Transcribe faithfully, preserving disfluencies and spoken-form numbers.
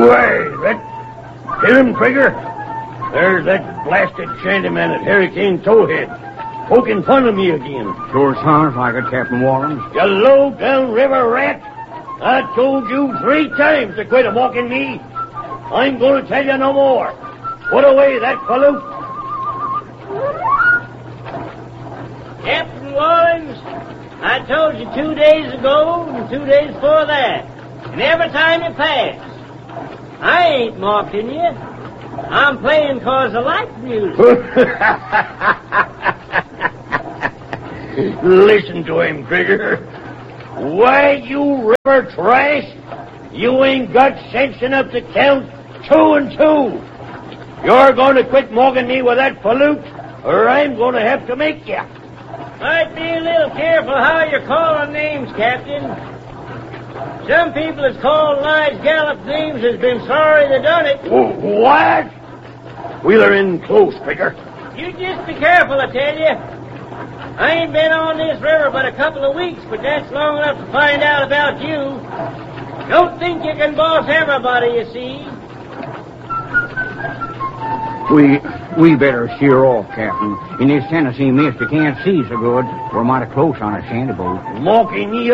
Why, that... Kill him, Trigger? There's that blasted shantyman at Hurricane Towhead, poking fun of me again. Sure sounds like it, Captain Wallens. You low-down river rat! I told you three times to quit mocking me. I'm going to tell you no more. Put away that pollute. Captain Wallens, I told you two days ago and two days before that. And every time you pass, I ain't mocking you. I'm playing 'cause I like music. Listen to him, Trigger. Why, you river trash, you ain't got sense enough to count two and two. You're going to quit mocking me with that pollute, or I'm going to have to make you. Might be a little careful how you're calling names, Captain. Some people that's called Lige Gallup names has been sorry they done it. What? Wheeler in close, Trigger. You just be careful, I tell you. I ain't been on this river but a couple of weeks, but that's long enough to find out about you. Don't think you can boss everybody, you see. We we better sheer off, Captain. In this Tennessee mist, you can't see so good. We're mighty close on a shanty boat. Mocking me